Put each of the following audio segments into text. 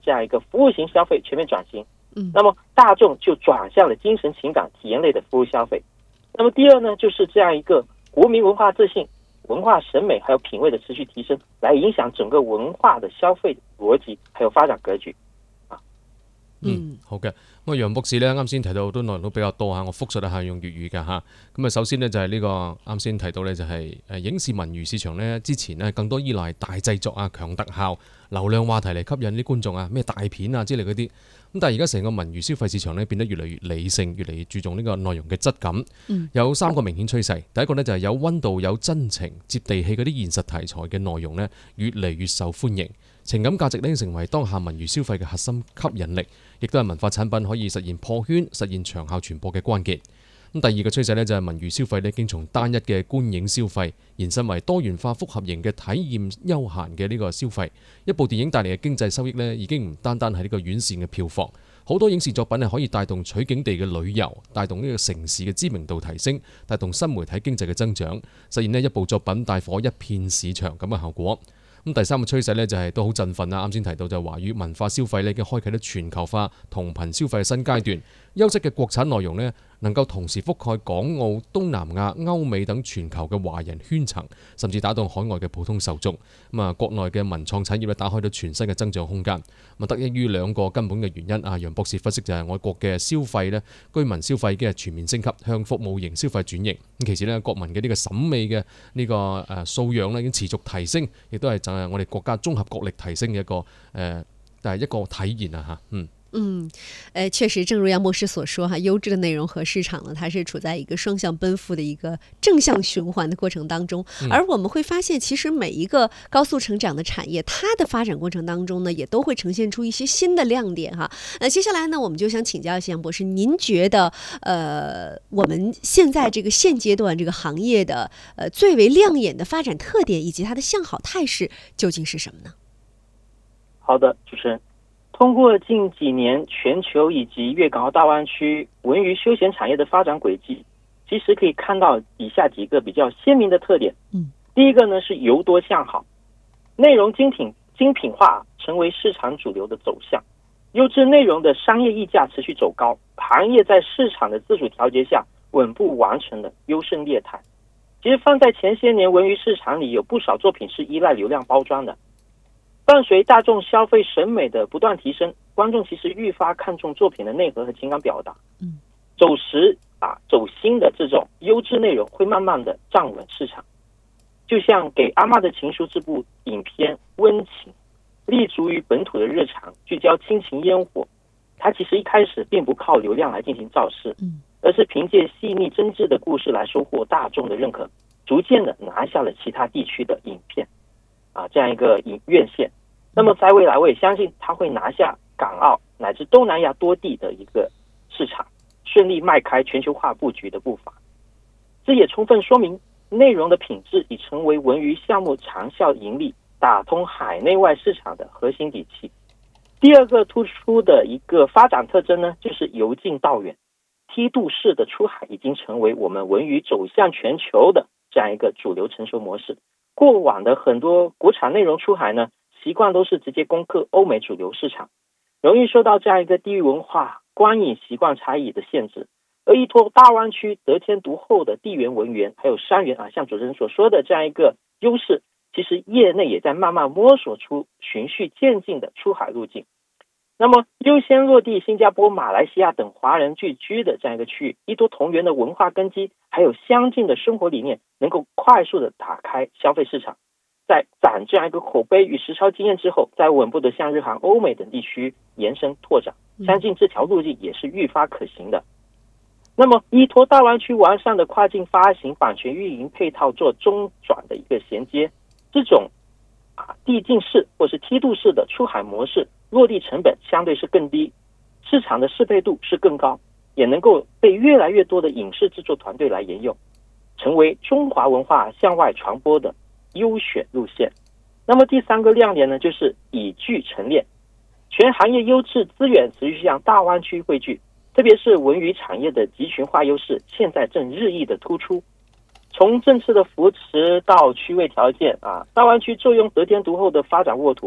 这样一个服务型消费全面转型，那么大众就转向了精神情感体验类的服务消费。那么第二呢，就是这样一个国民文化自信、文化审美还有品味的持续提升，来影响整个文化的消费逻輯還有發展格局。 好嘅。咁楊博士咧，啱先提到好多內容都比較多嚇，我複述一下用粵語嘅嚇。咁啊，首先呢，就係呢個啱先提到咧，就係影視文娛市場咧，之前呢更多依賴大製作啊、強特效、流量話題嚟吸引啲觀眾啊，咩大片啊之類嗰啲。咁但係而家成個文娛消費市場咧變得越嚟越理性，越嚟越注重呢個內容嘅質感。有3個明顯趨勢。第一個呢，就係有溫度、有真情、接地氣嗰啲現實題材嘅內容呢，越嚟越受歡迎。情感價值呢，成為當下文娛消費嘅核心吸引力，亦都係文化產品可以實現破圈、實現長效傳播嘅關鍵。咁第二個趨勢呢，就係文娛消費呢已經從單一嘅觀影消費延伸為多元化複合型嘅體驗休閒嘅呢個消費。一部電影帶嚟嘅經濟收益呢，已經唔單單係呢個院線嘅票房，好多影視作品係可以帶動取景地嘅旅遊，帶動呢個城市嘅知名度提升，帶動新媒體經濟嘅增長，實現呢一部作品帶火一片市場咁嘅效果。咁第3個趨勢呢，就係都好振奮啦！啱先提到就係華語文化消費呢已經開啟咗全球化同頻消費嘅新階段，優質嘅國產內容呢，能夠同時覆蓋港澳、東南亞、歐美等全球嘅華人圈層，甚至打動海外嘅普通受眾。咁啊，國內嘅文創產業咧打開咗全新嘅增長空間。咁啊，得益於2個根本嘅原因啊，楊博士分析就係外國嘅消費呢，居民消費已經係全面升級，向服務型消費轉型。咁其次呢，國民嘅呢個審美嘅呢個素養呢已經持續提升，亦都係就係我哋國家綜合國力提升嘅一個體現啊嚇。 確實，正如楊博士所說哈，優質的內容和市場呢，它是處在一個雙向奔赴的一個正向循環的過程當中。而我們會發現，其實每一個高速成長的產業，它的發展過程當中呢，也都會呈現出一些新的亮點哈。接下來呢，我們就想請教一下楊博士，您覺得我們現在這個現階段這個行業的最為亮眼的發展特點以及它的向好態勢究竟是什麼呢？ 好的，主持人。通過近幾年全球以及粵港澳大灣區文娛休閒產業的發展軌跡，其實可以看到以下幾個比較鮮明的特點。第一個呢是由多向好，內容精品化成為市場主流的走向，優質內容的商業溢價持續走高，行業在市場的自主調節下穩步完成了優勝劣汰。其實放在前些年文娛市場裡，有不少作品是依賴流量包裝的。伴隨大眾消費審美的不斷提升，觀眾其實愈發看重作品的內核和情感表達。走心的這種優質內容會慢慢的站穩市場。就像《給阿嬷的情書》這部影片溫情，立足於本土的日常，聚焦親情煙火。它其實一開始並不靠流量來進行造勢，而是憑借細膩真摯的故事來收穫大眾的認可，逐漸的拿下了其他地區的影片這樣一個院線。那麼在未來，我也相信它會拿下港澳乃至東南亞多地的一個市場，順利邁開全球化布局的步伐。這也充分說明內容的品質已成為文娛項目長效盈利、打通海內外市場的核心底氣。第二個突出的一個發展特徵呢，就是由近到遠，梯度式的出海已經成為我們文娛走向全球的這樣一個主流成熟模式。過往的很多國產內容出海呢，習慣都是直接攻克歐美主流市場，容易受到這樣一個地域文化、觀影習慣差異的限制。而依託大灣區得天獨厚的地緣文源，還有山源像主持人所說的這樣一個優勢，其實業內也在慢慢摸索出循序漸進的出海路徑。那麼優先落地新加坡、馬來西亞等華人聚居的這樣一個區域，依託同源的文化根基，還有相近的生活理念，能夠快速的打開消費市場。在攢這樣一個口碑與實操經驗之後，再穩步的向日韓、歐美等地區延伸拓展，相信這條路徑也是愈發可行的。那麼依託大灣區完善的跨境發行、版權運營配套做中轉的一個銜接，這種遞進式或是梯度式的出海模式，落地成本相對是更低，市場的適配度是更高，也能夠被越來越多的影視製作團隊來沿用，成為中華文化向外傳播的優選路線。那麼第三個亮點呢，就是以聚成鏈，全行業優質資源持續向大灣區匯聚，特別是文娛產業的集群化優勢，現在正日益的突出。從政策的扶持到區位條件大灣區坐擁得天獨厚的發展沃土，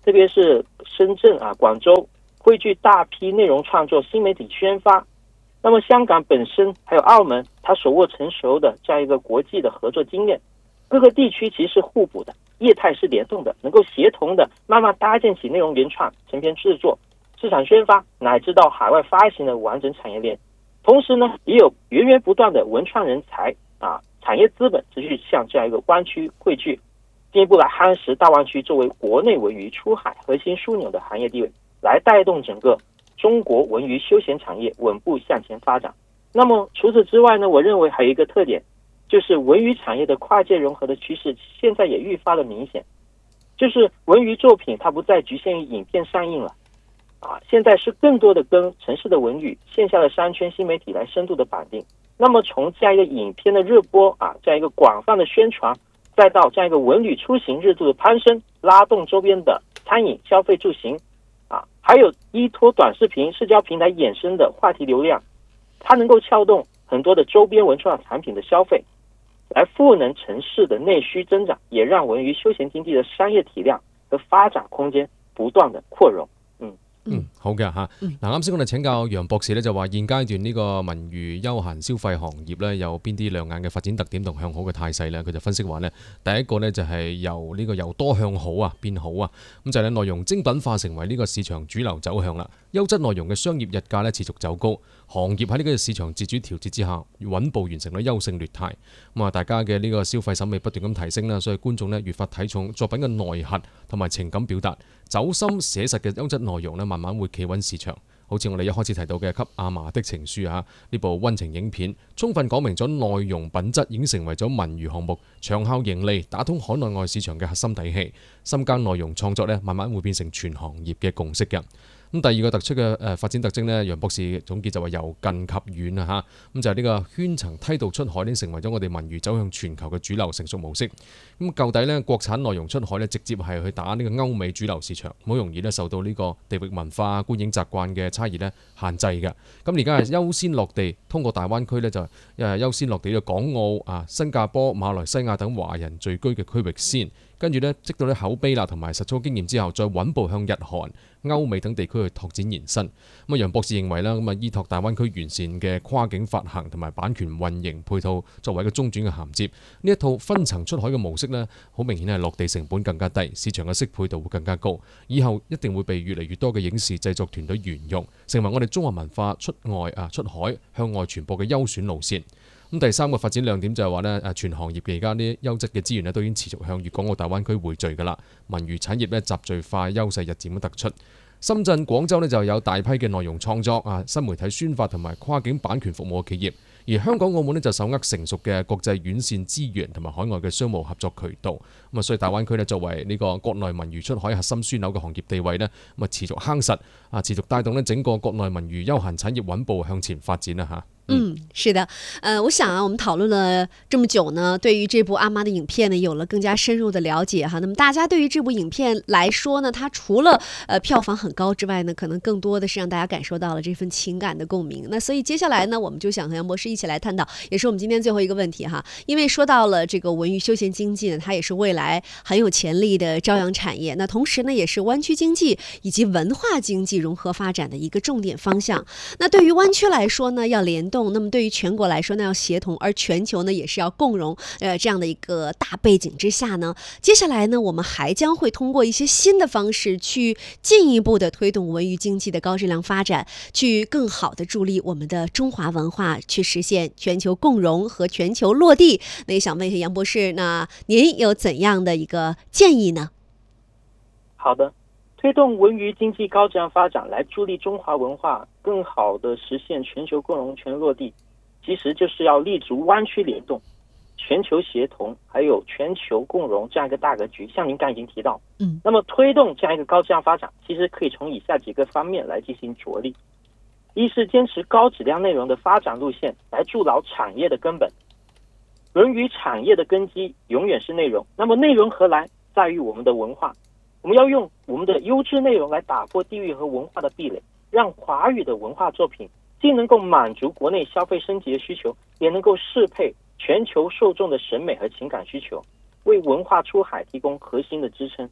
特别是深圳广州汇聚大批内容创作、新媒体宣发。那么香港本身还有澳门，它手握成熟的这样一个国际的合作经验，各个地区其实是互补的，业态是联动的，能够协同的慢慢搭建起内容原创、成片制作、市场宣发乃至到海外发行的完整产业链。同时呢，也有源源不断的文创人才产业资本持续向这样一个湾区汇聚，进一步来夯实大湾区作为国内文娱出海核心枢纽的行业地位，来带动整个中国文娱休闲产业稳步向前发展。那么除此之外呢，我认为还有一个特点，就是文娱产业的跨界融合的趋势现在也愈发的明显，就是文娱作品它不再局限于影片上映了现在是更多的跟城市的文娱、线下的商圈、新媒体来深度的绑定。那么从这样一个影片的热播这样一个广泛的宣传，再到这样一个文旅出行热度的攀升，拉动周边的餐饮、消费、住行还有依托短视频、社交平台衍生的话题流量，它能够撬动很多的周边文创产品的消费，来赋能城市的内需增長，也讓文娛休閒經濟嘅商業體量和發展空間不斷的擴容。 好嘅嚇。嗱，啱先我哋請教楊博士咧，就話現階段呢個文娛休閒消費行業咧有邊啲亮眼嘅發展特點同向好嘅態勢咧？佢就分析話呢，第一個呢就係由多向好變好咁就係內容精品化成為呢個市場主流走向啦。優質內容嘅商業日價咧持續走高，行業喺呢個市場自主調節之下，穩步完成咗優勝劣汰。大家嘅呢個消費審美不斷咁提升啦，所以觀眾呢越發睇重作品嘅內核同埋情感表達，走心寫實嘅優質內容呢慢慢會企穩市場。好似我哋一開始提到嘅《給阿嫲的情書》呢部溫情影片，充分講明咗內容品質已經成為咗文娛項目長效盈利、打通海內外市場嘅核心底氣。深耕內容創作呢慢慢會變成全行業嘅共識嘅。咁第二個突出嘅發展特徵呢，楊博士總結就話由近及遠咁就係呢個圈層梯度出海呢，成為咗我哋文娛走向全球嘅主流成熟模式。咁舊底呢，國產內容出海呢，直接係去打呢個歐美主流市場，好容易呢受到呢個地域文化、觀影習慣嘅差異呢限制嘅。咁而家係優先落地，通過大灣區呢，就優先落地嘅港澳新加坡、馬來西亞等華人聚居嘅區域先。跟住呢，積到啲口碑啦，同埋實操經驗之後，再穩步向日韓、歐美等地區去拓展延伸。楊博士認為啦，依託大灣區完善嘅跨境發行同埋版權運營配套作為一個中轉嘅銜接，呢一套分層出海嘅模式呢，好明顯係落地成本更加低，市場嘅適配度會更加高。以後一定會被越嚟越多嘅影視製作團隊沿用，成為我哋中華文化出海向外傳播嘅優選路線。第三個發展亮點就係話呢，全行業嘅而家啲優質嘅資源呢，都已經持續向粵港澳大灣區匯聚㗎啦。文娛產業呢，集聚化優勢日漸咁突出。深圳、廣州呢，就有大批嘅內容創作新媒體宣發同埋跨境版權服務嘅企業。而香港、澳門呢，就手握成熟嘅國際院線資源同埋海外嘅商務合作渠道。所以大灣區呢，作為呢個國內文娛出海核心樞紐嘅行業地位呢，持續夯實持續帶動呢整個國內文娛休閒產業穩步向前發展啦是的，我想我們討論了這麼久呢，對於這部阿媽的影片呢，有了更加深入的了解哈。那麼大家對於這部影片來說呢，它除了票房很高之外呢，可能更多的是讓大家感受到了這份情感的共鳴。那所以接下來呢，我們就想和楊博士一起來探討，也是我們今天最後一個問題哈。因為說到了這個文娛休閒經濟呢，它也是未來很有潛力的朝陽產業。那同時呢，也是灣區經濟以及文化經濟融合發展的一個重點方向。那對於灣區來說呢，要聯動。那麼對於全國來說呢，要協同，而全球呢也是要共融。這樣的一個大背景之下呢，接下來呢，我們還將會通過一些新的方式，去進一步的推動文娛經濟的高質量發展，去更好的助力我們的中華文化去實現全球共融和全球落地。那也想問一下楊博士，那您有怎樣的一個建議呢？ 好的。推動文娛經濟高質量發展，來助力中華文化更好地實現全球共融、全落地，其實就是要立足灣區聯動、全球協同，還有全球共融這樣一個大格局。像您剛已經提到，那麼推動這樣一個高質量發展，其實可以從以下幾個方面來進行着力。一是堅持高質量內容的發展路線，來築牢產業的根本。文娛產業的根基永遠是內容，那麼內容何來？在於我們的文化。我們要用我們的優質內容來打破地域和文化的壁壘，讓華語的文化作品既能夠滿足國內消費升級的需求，也能夠適配全球受眾的審美和情感需求，為文化出海提供核心的支撐。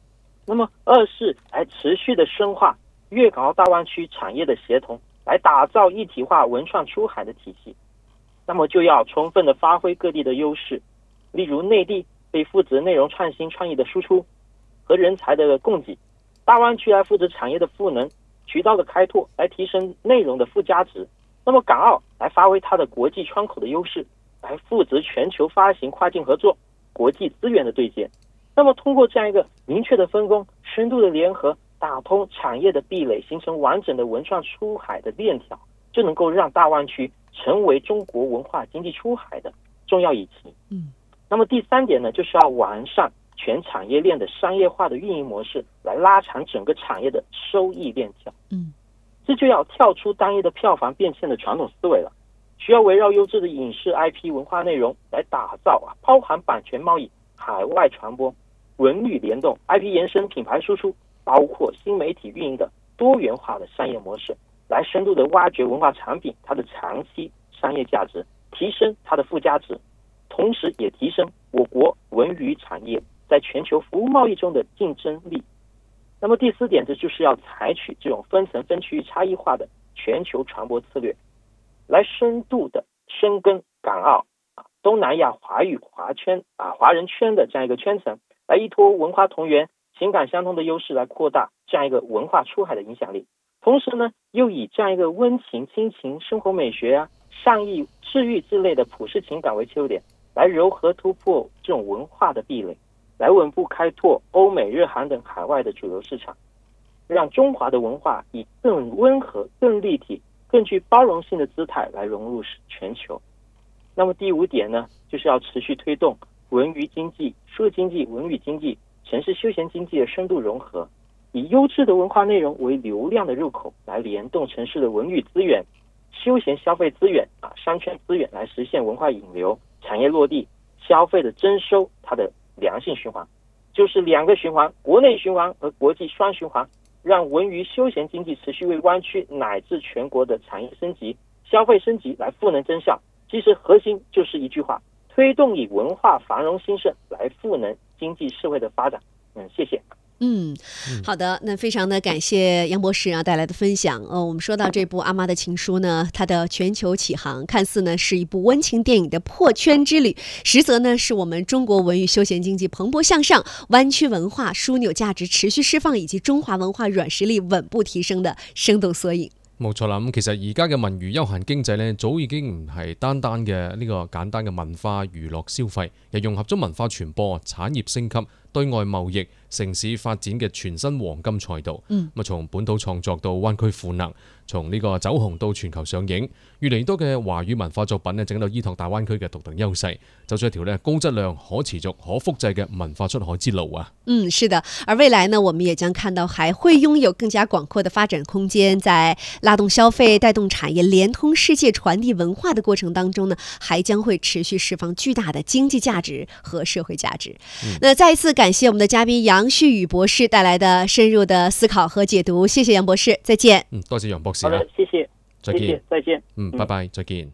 那么二是来持续的深化粤港澳大湾区产业的协同，来打造一体化文创出海的体系。那么就要充分的发挥各地的优势，例如内地被负责内容创新创意的输出和人才的供给，大湾区来负责产业的赋能、渠道的开拓，来提升内容的附加值。那么港澳来发挥它的国际窗口的优势，来负责全球发行跨境合作、国际资源的对接。那么通过这样一个明确的分工、深度的联合，打通产业的壁垒，形成完整的文创出海的链条，就能够让大湾区成为中国文化经济出海的重要一期。那么第三点呢，就是要完善全产业链的商业化的运营模式，来拉长整个产业的收益链条。这就要跳出单一的票房变现的传统思维了，需要围绕优质的影视 IP 文化内容来打造包含版权贸易、海外传播、文旅联动、IP 延伸、品牌输出，包括新媒体运营的多元化的商业模式，来深度的挖掘文化产品它的长期商业价值，提升它的附加值，同时也提升我国文娱产业在全球服务贸易中的竞争力。那么第四点，这就是要采取这种分层分区域差异化的全球传播策略，来深度的深耕港澳东南亚华语华人圈的这样一个圈层，来依托文化同源、情感相通的优势，来扩大这样一个文化出海的影响力。同时呢，又以这样一个温情、亲情、生活美学善意、治愈之类的普世情感为切入点，来糅合突破这种文化的壁垒，来稳步开拓欧美、日韩等海外的主流市场，让中华的文化以更温和、更立体、更具包容性的姿态来融入全球。那么第五点呢，就是要持续推动文娱经济、数字经济、文旅经济、城市休闲经济的深度融合，以优质的文化内容为流量的入口，来联动城市的文旅资源、休闲消费资源商圈资源，来实现文化引流、产业落地、消费的增收，它的良性循环，就是两个循环，国内循环和国际双循环，让文娱休闲经济持续为湾区乃至全国的产业升级、消费升级来赋能增效。其实核心就是一句话，推动以文化繁荣兴盛来赋能经济社会的发展。谢谢。 好的，那非常的感谢杨博士带来的分享。我们说到这部《阿妈的情书》呢，它的全球起航看似呢是一部温情电影的破圈之旅，实则呢是我们中国文娱休闲经济蓬勃向上、湾区文化枢纽價值持續釋放以及中華文化軟實力穩步提升的生動縮影。 冇錯啦，咁其實而家嘅文娛休閒經濟咧，早已經唔係單單嘅呢個簡單嘅文化娛樂消費，又融合咗文化傳播、產業升級、對外貿易、城市發展嘅全新黃金賽道。咁從本土創作到灣區賦能，從呢個走紅到全球上映，越嚟越多嘅華語文化作品咧，整到依託大灣區嘅獨特優勢，走出一條咧高質量、可持續、可複製嘅文化出海之路啊！ 是的，而未來呢，我們也將看到還會擁有更加廣闊的發展空間，在拉動消費、帶動產業、連通世界、傳遞文化的過程當中呢，還將會持續釋放巨大的經濟價值和社會價值。那再一次感謝我們的嘉賓楊旭宇博士帶來的深入的思考和解讀，謝謝楊博士，再見。 多謝楊博士。 好的，謝謝， 再見， 謝謝，再見。 拜拜，再見。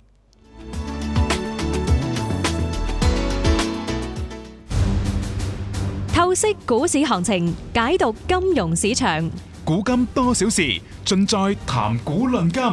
透析股市行情，解讀金融市場， 古今多少事，盡在談股論金。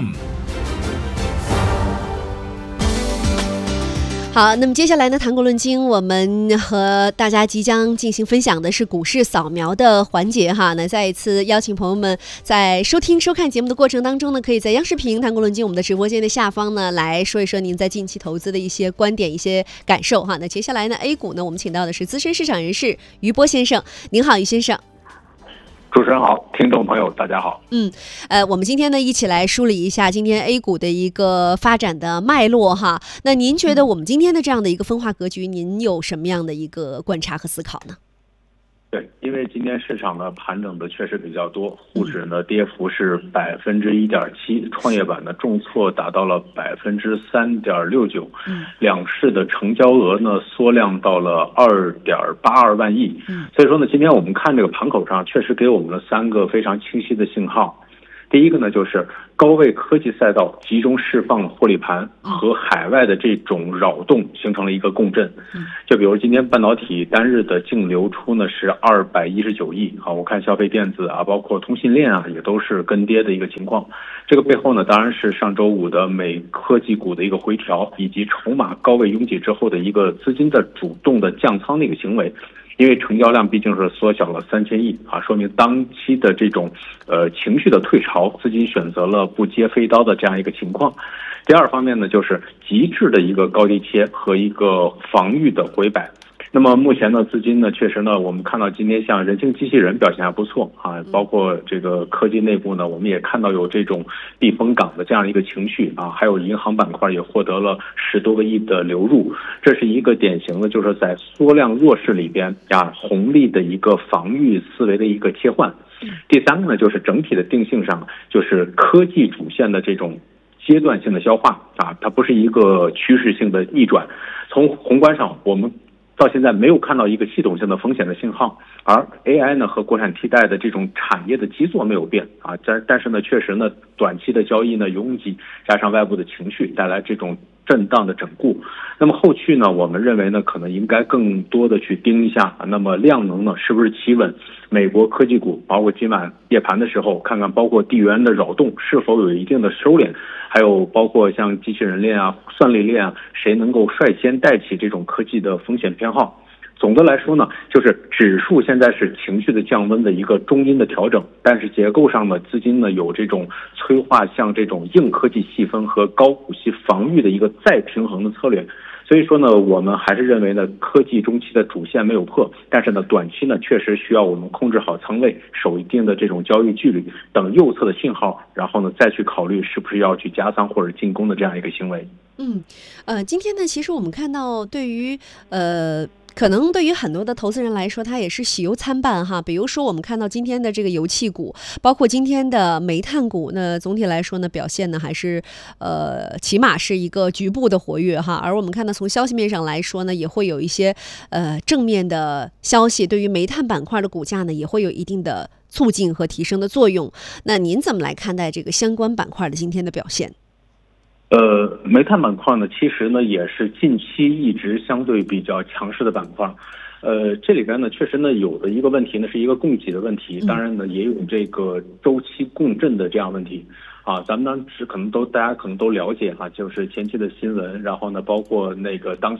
好，那么接下来呢，谈股论金，我们和大家即将进行分享的是股市扫描的环节哈。那再一次邀请朋友们在收听收看节目的过程当中呢，可以在央视频谈股论金我们的直播间的下方呢，来说一说您在近期投资的一些观点、一些感受哈。那接下来呢 ，A 股呢，我们请到的是资深市场人士于波先生，您好，于先生。 主持人好，听众朋友大家好。 我们今天呢一起来梳理一下今天 A 股的一个发展的脉络哈。那您觉得我们今天的这样的一个分化格局，您有什么样的一个观察和思考呢？ 对，因为今天市场呢盘整的确实比较多，沪指呢跌幅是1.7%，创业板的重挫达到了3.69%，两市的成交额呢缩量到了2.82万亿。所以说呢，今天我们看这个盘口上确实给我们了3个非常清晰的信号。第一个呢，就是高位科技赛道集中释放获利盘和海外的这种扰动形成了一个共振。就比如今天半导体单日的净流出呢是219亿，我看消费电子啊，包括通信链啊，也都是跟跌的一个情况。这个背后呢，当然是上周五的美科技股的一个回调，以及筹码高位拥挤之后的一个资金的主动的降仓的一个行为。因为成交量毕竟是缩小了3000亿啊，说明当期的这种情绪的退潮，资金选择了不接飞刀的这样一个情况。第二方面呢，就是极致的一个高低切和一个防御的回摆。那么目前呢，资金呢，确实呢，我们看到今天像人形机器人表现还不错啊，包括这个科技内部呢，我们也看到有这种避风港的这样一个情绪啊，还有银行板块也获得了10多个亿的流入，这是一个典型的，就是在缩量弱势里边啊，红利的一个防御思维的一个切换。第三个呢，就是整体的定性上，就是科技主线的这种阶段性的消化啊，它不是一个趋势性的逆转。从宏观上，我们到现在没有看到一个系统性的风险的信号，而 AI 呢和国产替代的这种产业的基座没有变啊，但是呢，确实呢，短期的交易呢拥挤，加上外部的情绪带来这种震荡的整固。那么后续呢，我们认为呢，可能应该更多的去盯一下，那么量能呢是不是企稳？美国科技股，包括今晚夜盘的时候，看看包括地缘的扰动是否有一定的收敛，还有包括像机器人链啊、算力链啊，谁能够率先带起这种科技的风险偏好。总的来说呢，就是指数现在是情绪的降温的一个中阴的调整，但是结构上呢，资金呢有这种催化向这种硬科技细分和高股息防御的一个再平衡的策略。所以说呢，我们还是认为呢，科技中期的主线没有破，但是呢，短期呢确实需要我们控制好仓位，守一定的这种交易距离，等右侧的信号，然后呢再去考虑是不是要去加仓或者进攻的这样一个行为。 今天呢，其实我们看到对于可能对于很多的投资人来说，它也是喜忧参半哈。比如说，我们看到今天的这个油气股，包括今天的煤炭股呢，总体来说呢，表现呢还是起码是一个局部的活跃哈。而我们看到从消息面上来说呢，也会有一些正面的消息，对于煤炭板块的股价呢，也会有一定的促进和提升的作用。那您怎么来看待这个相关板块的今天的表现？ 煤炭板块呢，其实呢也是近期一直相对比较强势的板块。这里边呢，确实呢有的一个问题呢是一个供给的问题，当然呢也有这个周期共振的这样问题啊。咱们当时大家可能都了解哈，就是前期的新闻，然后呢包括那个当